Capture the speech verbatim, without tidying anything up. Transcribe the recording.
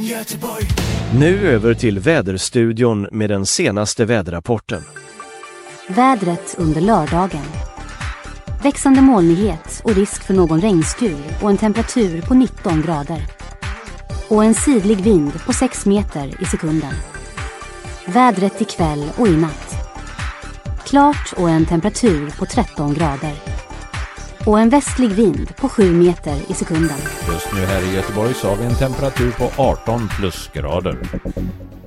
Göteborg. Nu över till väderstudion med den senaste väderrapporten. Vädret under lördagen. Växande molnighet och risk för någon regnskur och en temperatur på nitton grader. Och en sidlig vind på sex meter i sekunden. Vädret ikväll och i natt. Klart och en temperatur på tretton grader. Och en västlig vind på sju meter i sekunden. Just nu här i Göteborg så har vi en temperatur på arton plusgrader.